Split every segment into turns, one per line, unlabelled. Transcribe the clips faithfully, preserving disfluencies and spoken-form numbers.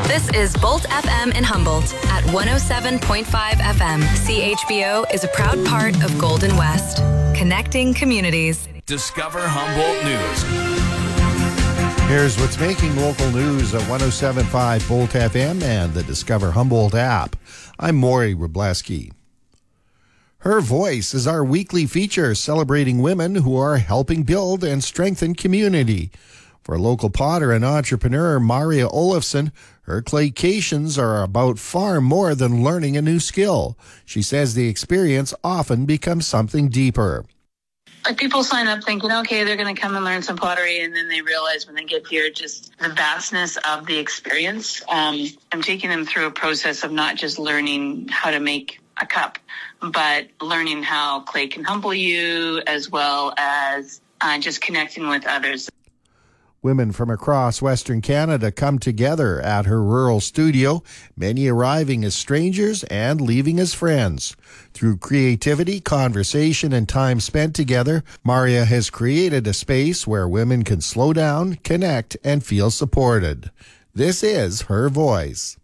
This is Bolt F M in Humboldt at one oh seven point five F M. C H B O is a proud part of Golden West, connecting communities.
Discover Humboldt News.
Here's what's making local news at one oh seven point five Bolt F M and the Discover Humboldt app. I'm Maury Wrobleski. Her Voice is our weekly feature celebrating women who are helping build and strengthen community. For local potter and entrepreneur Maria Olofsson, her claycations are about far more than learning a new skill. She says the experience often becomes something deeper.
Like people sign up thinking, okay, they're going to come and learn some pottery, and then they realize when they get here just the vastness of the experience. Um, I'm taking them through a process of not just learning how to make a cup, but learning how clay can humble you, as well as uh, just connecting with others.
Women from across Western Canada come together at her rural studio, many arriving as strangers and leaving as friends. Through creativity, conversation, and time spent together, Maria has created a space where women can slow down, connect, and feel supported. This is Her Voice.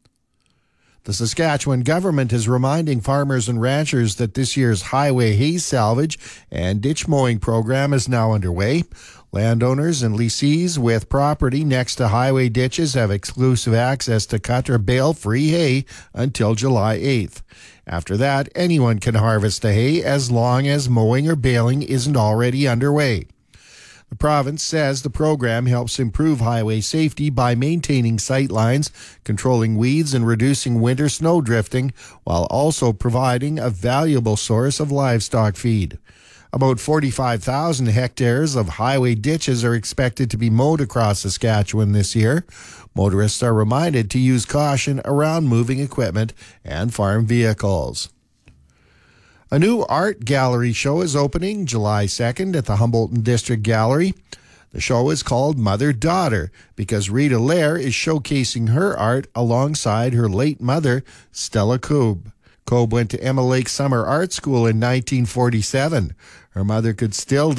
The Saskatchewan government is reminding farmers and ranchers that this year's highway hay salvage and ditch mowing program is now underway. Landowners and lessees with property next to highway ditches have exclusive access to cut or bale free hay until July eighth. After that, anyone can harvest the hay as long as mowing or baling isn't already underway. The province says the program helps improve highway safety by maintaining sight lines, controlling weeds, and reducing winter snow drifting, while also providing a valuable source of livestock feed. About forty-five thousand hectares of highway ditches are expected to be mowed across Saskatchewan this year. Motorists are reminded to use caution around moving equipment and farm vehicles. A new art gallery show is opening July second at the Humboldt District Gallery. The show is called Mother-Daughter because Rita Lair is showcasing her art alongside her late mother, Stella Koob. Koob went to Emma Lake Summer Art School in nineteen forty-seven. Her mother could still